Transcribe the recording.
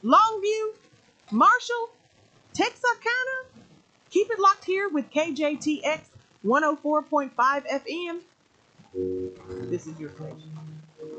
Longview, Marshall, Texarkana. Keep it locked here with KJTX 104.5 FM. This is your station.